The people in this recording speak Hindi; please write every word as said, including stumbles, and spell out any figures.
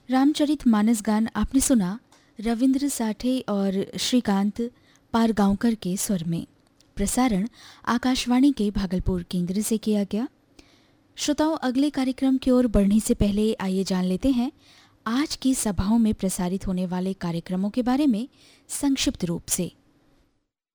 रामचरितमानस गान आपने सुना रविंद्र साठे और श्रीकांत पारगांवकर के स्वर में। प्रसारण आकाशवाणी के भागलपुर केंद्र से किया गया। श्रोताओं, अगले कार्यक्रम की ओर बढ़ने से पहले आइए जान लेते हैं आज की सभाओं में प्रसारित होने वाले कार्यक्रमों के बारे में संक्षिप्त रूप से।